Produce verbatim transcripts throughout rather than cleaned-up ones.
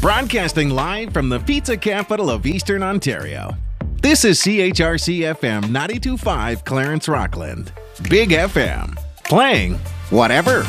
Broadcasting live from the pizza capital of Eastern Ontario. This is C H R C F M ninety-two point five Clarence Rockland. Big F M. Playing whatever.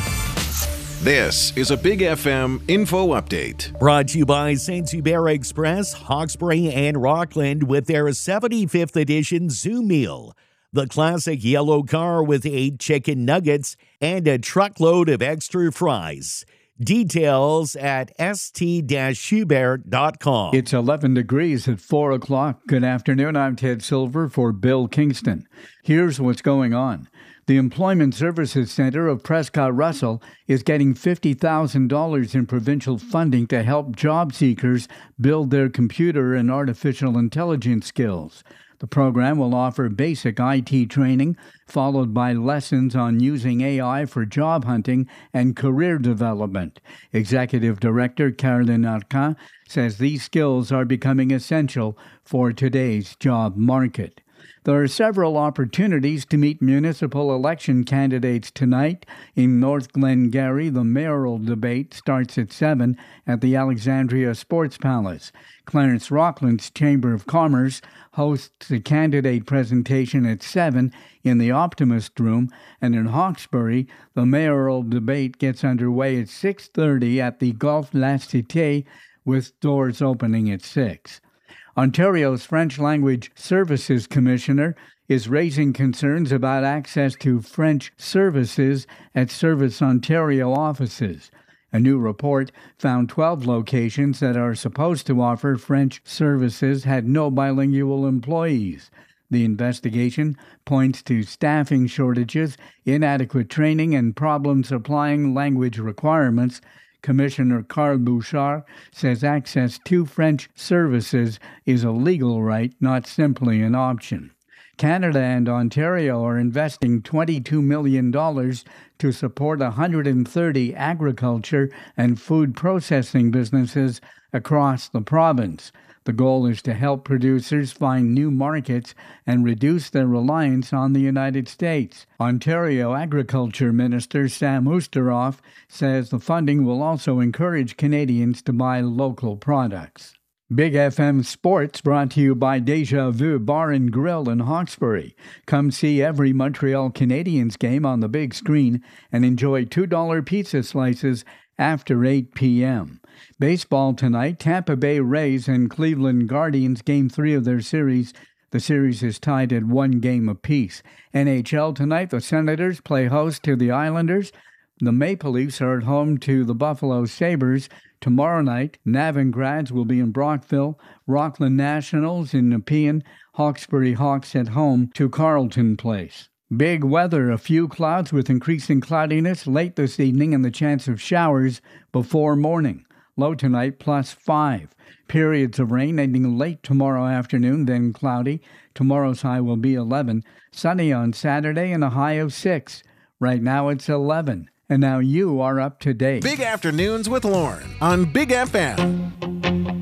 This is a Big F M info update. Brought to you by Saint Hubert Express, Hawkesbury and Rockland with their seventy-fifth edition Zoo Meal. The classic yellow car with eight chicken nuggets and a truckload of extra fries. Details at s t hubert dot com. It's eleven degrees at four o'clock. Good afternoon. I'm Ted Silver for Bill Kingston. Here's what's going on. The Employment Services Center of Prescott Russell is getting fifty thousand dollars in provincial funding to help job seekers build their computer and artificial intelligence skills. The program will offer basic I T training, followed by lessons on using A I for job hunting and career development. Executive Director Caroline Arcan says these skills are becoming essential for today's job market. There are several opportunities to meet municipal election candidates tonight. In North Glengarry, the mayoral debate starts at seven at the Alexandria Sports Palace. Clarence Rockland's Chamber of Commerce hosts a candidate presentation at seven in the Optimist Room, and in Hawkesbury, the mayoral debate gets underway at six thirty at the Golf La Cité, with doors opening at six. Ontario's French Language Services Commissioner is raising concerns about access to French services at Service Ontario offices. A new report found twelve locations that are supposed to offer French services had no bilingual employees. The investigation points to staffing shortages, inadequate training, and problems applying language requirements. Commissioner Carl Bouchard says access to French services is a legal right, not simply an option. Canada and Ontario are investing twenty-two million dollars to support one hundred thirty agriculture and food processing businesses across the province. The goal is to help producers find new markets and reduce their reliance on the United States. Ontario Agriculture Minister Sam Oosterhoff says the funding will also encourage Canadians to buy local products. Big F M Sports brought to you by Deja Vu Bar and Grill in Hawkesbury. Come see every Montreal Canadiens game on the big screen and enjoy two dollar pizza slices after eight p.m. Baseball tonight, Tampa Bay Rays and Cleveland Guardians, Game three of their series. The series is tied at one game apiece. N H L tonight, the Senators play host to the Islanders. The Maple Leafs are at home to the Buffalo Sabres. Tomorrow night, Navan Grads will be in Brockville, Rockland Nationals in Nepean, Hawkesbury Hawks at home to Carleton Place. Big weather, a few clouds with increasing cloudiness late this evening and the chance of showers before morning. Low tonight, plus five. Periods of rain ending late tomorrow afternoon, then cloudy. Tomorrow's high will be eleven. Sunny on Saturday and a high of six. Right now it's eleven. And now you are up to date. Big Afternoons with Lauren on Big F M.